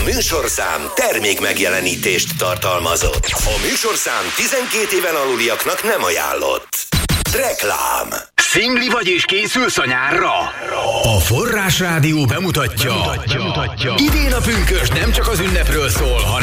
műsorszám termék megjelenítést tartalmazott. A műsorszám 12 éven aluliaknak nem ajánlott. Reklám. Szingli vagy és készülsz a nyárra? A Forrás Rádió bemutatja. Idén a pünkösd nem csak az ünnepről szól, hanem